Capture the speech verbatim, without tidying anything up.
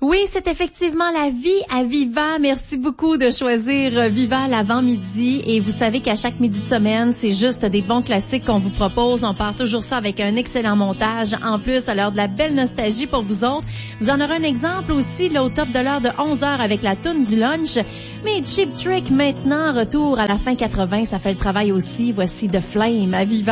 Oui, c'est effectivement la vie à Viva. Merci beaucoup de choisir Viva l'avant-midi. Et vous savez qu'à chaque midi de semaine, c'est juste des bons classiques qu'on vous propose. On part toujours ça avec un excellent montage. En plus, à l'heure de la belle nostalgie pour vous autres. Vous en aurez un exemple aussi là, au top de l'heure de onze heures avec la toune du lunch. Mais Cheap Trick maintenant, retour à la fin quatre-vingts, ça fait le travail aussi. Voici The Flame à Viva.